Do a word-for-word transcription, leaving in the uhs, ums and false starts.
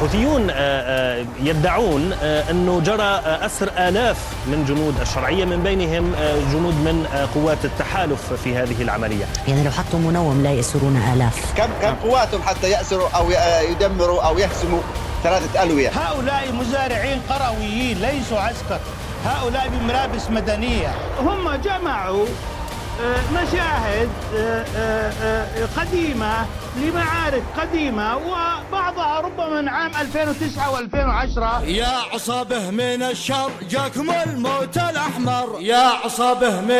الحوثيون يدعون أنه جرى أسر آلاف من جنود الشرعية، من بينهم جنود من قوات التحالف في هذه العملية. يعني لو حطوا منوم لا يأسرون آلاف. كم كم قواتهم حتى يأسروا أو يدمروا أو يهزموا ثلاثة ألوية؟ هؤلاء مزارعين قرويين ليسوا عسكر، هؤلاء بملابس مدنية. هم جمعوا مشاهد قديمة لمعارك قديمة وبعضها ربما من عام ألفين وتسعة وألفين وعشرة. يا عصابة من الشر جاكم الموت الأحمر، يا عصابة من